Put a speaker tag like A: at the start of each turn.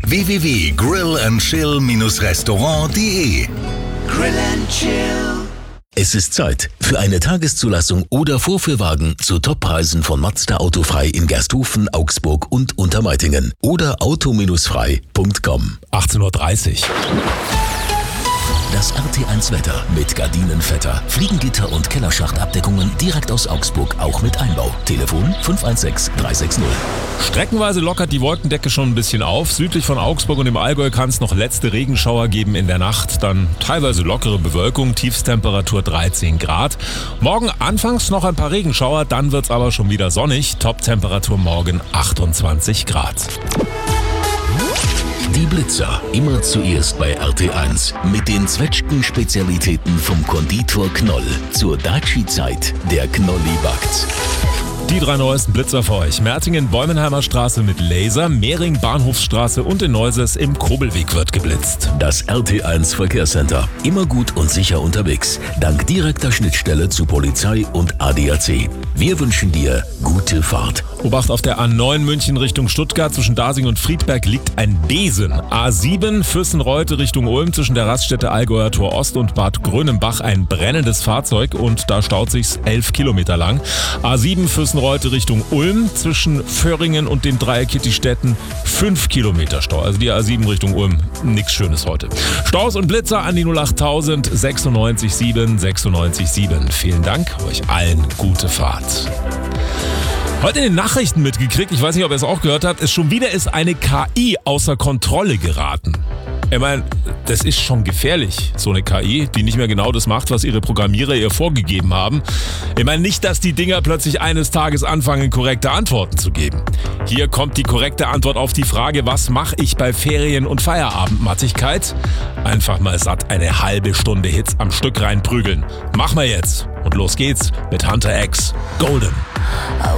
A: www.grillandchill-restaurant.de.
B: Grill and Chill.
C: Es ist Zeit für eine Tageszulassung oder Vorführwagen zu Toppreisen von Mazda Autofrei in Gersthofen, Augsburg und Untermeitingen oder auto-frei.com.
D: 18:30 Uhr.
C: Das RT1 Wetter mit Gardinenvetter, Fliegengitter und Kellerschachtabdeckungen direkt aus Augsburg, auch mit Einbau. Telefon 516 360.
D: Streckenweise lockert die Wolkendecke schon ein bisschen auf. Südlich von Augsburg und im Allgäu kann es noch letzte Regenschauer geben in der Nacht. Dann teilweise lockere Bewölkung, Tiefstemperatur 13 Grad. Morgen anfangs noch ein paar Regenschauer, dann wird es aber schon wieder sonnig. Toptemperatur morgen 28 Grad.
C: Die Blitzer, immer zuerst bei RT1. Mit den Zwetschgen-Spezialitäten vom Konditor Knoll. Zur Daci-Zeit, der Knolli backt.
D: Die 3 neuesten Blitzer für euch. Mertingen, Bäumenheimer Straße mit Laser, Mehring, Bahnhofsstraße und in Neuses im Kobelweg wird geblitzt.
C: Das RT1 Verkehrscenter. Immer gut und sicher unterwegs. Dank direkter Schnittstelle zu Polizei und ADAC. Wir wünschen dir gute Fahrt.
D: Obacht auf der A9 München Richtung Stuttgart. Zwischen Dasing und Friedberg liegt ein Besen. A7 Füssenreute Richtung Ulm. Zwischen der Raststätte Allgäuer Tor Ost und Bad Grönenbach ein brennendes Fahrzeug und da staut sich's 11 Kilometer lang. A7 Füssenreute Richtung Ulm. Zwischen Föhringen und den Dreieckittistädten 5 Kilometer Stau. Also die A7 Richtung Ulm. Nix Schönes heute. Staus und Blitzer an die 08000 96 7 96 7. Vielen Dank. Euch allen gute Fahrt. Heute in den Nachrichten mitgekriegt, ich weiß nicht, ob ihr es auch gehört habt, schon wieder ist eine KI außer Kontrolle geraten. Ich meine, das ist schon gefährlich, so eine KI, die nicht mehr genau das macht, was ihre Programmierer ihr vorgegeben haben. Ich meine nicht, dass die Dinger plötzlich eines Tages anfangen, korrekte Antworten zu geben. Hier kommt die korrekte Antwort auf die Frage, was mache ich bei Ferien- und Feierabendmattigkeit? Einfach mal satt eine halbe Stunde Hits am Stück reinprügeln. Mach mal jetzt. Und los geht's mit Hunter X Golden.